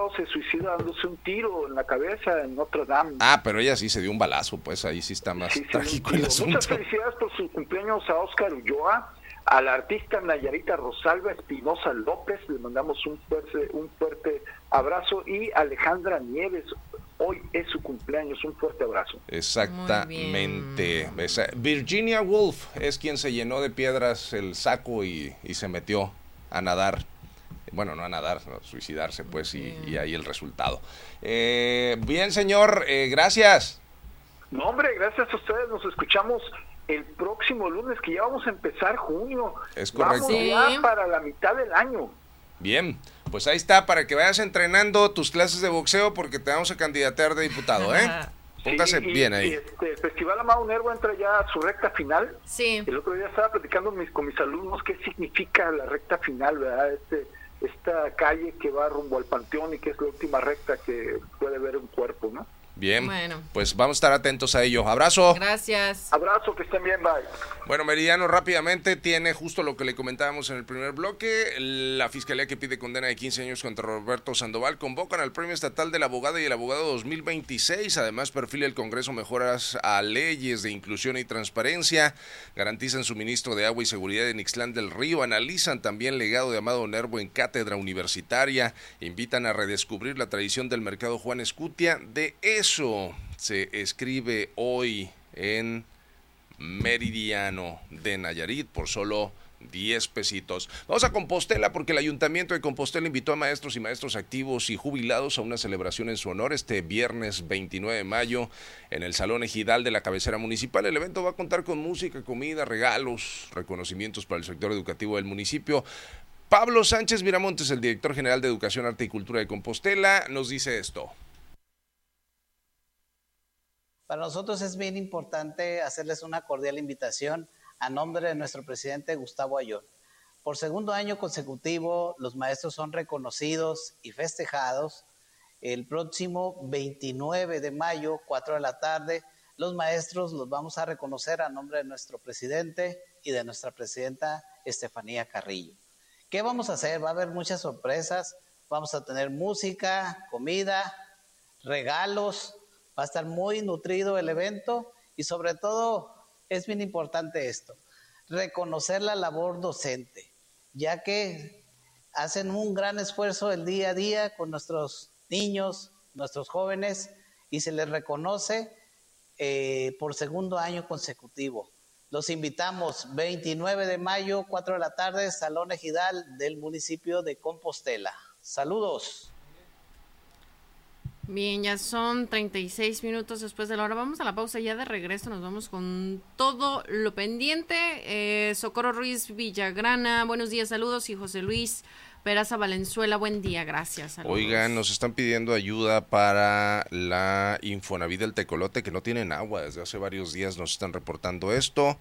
boxeador se suicida dándose un tiro en la cabeza en Notre Dame. Pero ella sí se dio un balazo, pues ahí sí está más trágico el asunto. Muchas felicidades por su cumpleaños a Óscar Ulloa, a la artista Nayarita Rosalba Espinosa López, le mandamos un fuerte abrazo, y Alejandra Nieves, hoy es su cumpleaños, un fuerte abrazo. Exactamente. Virginia Woolf es quien se llenó de piedras el saco y se metió a nadar. Bueno, no a nadar, a suicidarse, pues, y ahí el resultado. Bien, señor, gracias. No, hombre, gracias a ustedes, nos escuchamos el próximo lunes, que ya vamos a empezar junio. Es correcto. Vamos ya para la mitad del año. Bien, pues ahí está, para que vayas entrenando tus clases de boxeo, porque te vamos a candidatear de diputado, ¿eh? Póngase bien ahí. El Festival Amado Nervo entra ya a su recta final. Sí. El otro día estaba platicando con mis alumnos qué significa la recta final, ¿verdad? Esta calle que va rumbo al Panteón y que es la última recta que puede ver un cuerpo, ¿no? Bien, pues vamos a estar atentos a ello. Abrazo. Gracias. Abrazo, que estén bien, bye. Bueno, Meridiano rápidamente tiene justo lo que le comentábamos en el primer bloque. La fiscalía, que pide condena de 15 años contra Roberto Sandoval, convocan al Premio Estatal del Abogado y el Abogado 2026. Además, perfila el Congreso mejoras a leyes de inclusión y transparencia. Garantizan suministro de agua y seguridad en Ixtlán del Río. Analizan también legado de Amado Nervo en cátedra universitaria. Invitan a redescubrir la tradición del mercado Juan Escutia. De eso se escribe hoy en Meridiano de Nayarit por solo 10 pesitos. Vamos a Compostela, porque el Ayuntamiento de Compostela invitó a maestros y maestros activos y jubilados a una celebración en su honor este viernes 29 de mayo en el Salón Ejidal de la cabecera municipal. El evento va a contar con música, comida, regalos, reconocimientos para el sector educativo del municipio. Pablo Sánchez Miramontes, el director general de Educación, Arte y Cultura de Compostela, nos dice esto. Para nosotros es bien importante hacerles una cordial invitación a nombre de nuestro presidente Gustavo Ayón. Por segundo año consecutivo, los maestros son reconocidos y festejados. El próximo 29 de mayo, 4 de la tarde, los maestros los vamos a reconocer a nombre de nuestro presidente y de nuestra presidenta Estefanía Carrillo. ¿Qué vamos a hacer? Va a haber muchas sorpresas. Vamos a tener música, comida, regalos. Va a estar muy nutrido el evento y sobre todo es bien importante esto, reconocer la labor docente, ya que hacen un gran esfuerzo el día a día con nuestros niños, nuestros jóvenes, y se les reconoce por segundo año consecutivo. Los invitamos 29 de mayo, 4 de la tarde, Salón Ejidal del municipio de Compostela. Saludos. Bien, ya son 36 minutos después de la hora. Vamos a la pausa, ya de regreso nos vamos con todo lo pendiente. Socorro Ruiz Villagrana, buenos días, saludos. Y José Luis Peraza Valenzuela, buen día, gracias. Saludos. Oigan, nos están pidiendo ayuda para la Infonavit del Tecolote, que no tienen agua desde hace varios días, nos están reportando esto.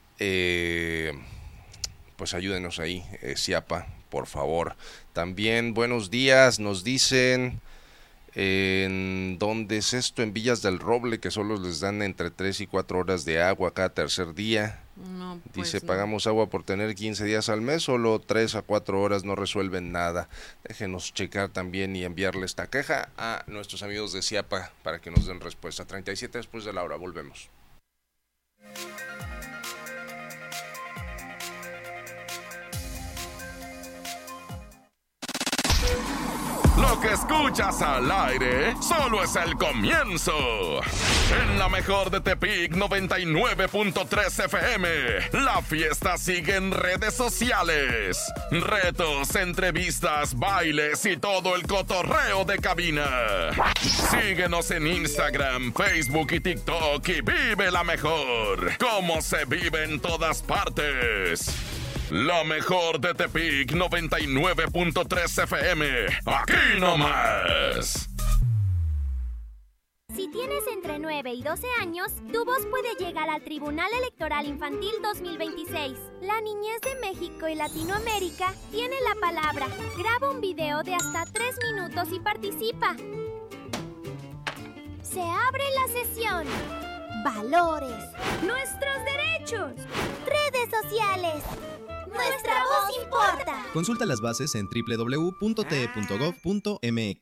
Pues ayúdenos ahí, Ciapa, por favor. También, buenos días, nos dicen... ¿En dónde es esto? En Villas del Roble, que solo les dan entre 3 y 4 horas de agua cada tercer día. No, pues dice, no. pagamos agua por tener 15 días al mes, solo 3 a 4 horas no resuelven nada. Déjenos checar también y enviarle esta queja a nuestros amigos de Ciapa para que nos den respuesta. 37 después de la hora, volvemos. Lo que escuchas al aire solo es el comienzo. En la mejor de Tepic 99.3 FM, la fiesta sigue en redes sociales. Retos, entrevistas, bailes y todo el cotorreo de cabina. Síguenos en Instagram, Facebook y TikTok y vive la mejor, como se vive en todas partes. La mejor de Tepic 99.3 FM. Aquí nomás. Si tienes entre 9 y 12 años, tu voz puede llegar al Tribunal Electoral Infantil 2026. La niñez de México y Latinoamérica tiene la palabra. Graba un video de hasta 3 minutos y participa. Se abre la sesión. Valores. Nuestros derechos. Redes sociales. Nuestra voz importa. Consulta las bases en www.te.gov.mx.